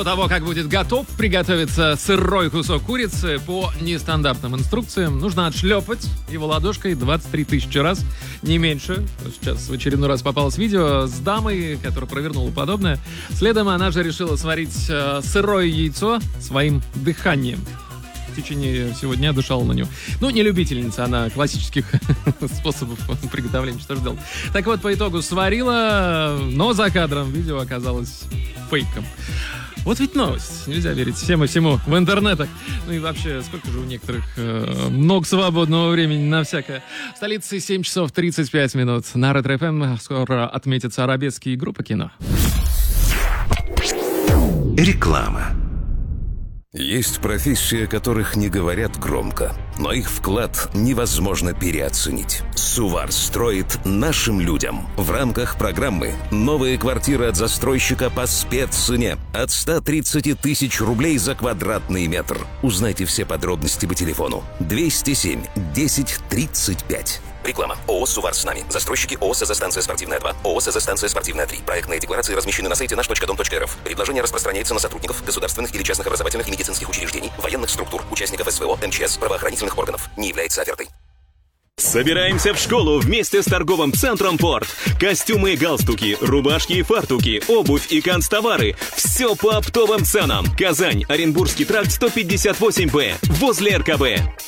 До того, как будет готов приготовиться сырой кусок курицы, по нестандартным инструкциям нужно отшлепать его ладошкой 23 тысячи раз, не меньше. Сейчас в очередной раз попалось видео с дамой, которая провернула подобное. Следом она же решила сварить сырое яйцо своим дыханием. В течение всего дня дышала на него. Ну, не любительница она классических способов приготовления, что же делать. Так вот, по итогу сварила, но за кадром видео оказалось фейком. Вот ведь новость. Нельзя верить всем и всему в интернетах. Ну и вообще, сколько же у некоторых много свободного времени на всякое. В столице 7 часов 35 минут. На Ретро-ФМ скоро отметятся арабеские группы кино. Реклама. Есть профессии, о которых не говорят громко, но их вклад невозможно переоценить. Сувар строит нашим людям. В рамках программы «Новые квартиры от застройщика по спеццене» от 130 тысяч рублей за квадратный метр. Узнайте все подробности по телефону 207 10 35. Реклама. ООО «Сувар с нами». Застройщики ООО «СЗ-станция спортивная 2», ООО «СЗ-станция спортивная 3». Проектные декларации размещены на сайте наш.дом.рф. Предложение распространяется на сотрудников государственных или частных образовательных и медицинских учреждений, военных структур, участников СВО, МЧС, правоохранительных органов. Не является офертой. Собираемся в школу вместе с торговым центром «Порт». Костюмы и галстуки, рубашки и фартуки, обувь и канцтовары. Все по оптовым ценам. Казань, Оренбургский тракт 158Б, возле РКБ.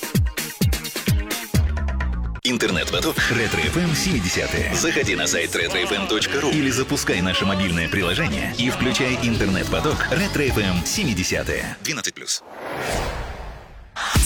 Интернет-поток Ретро-ФМ 70-е. Заходи на сайт retrofm.ru или запускай наше мобильное приложение и включай интернет-поток Ретро-ФМ 70-е. 12+.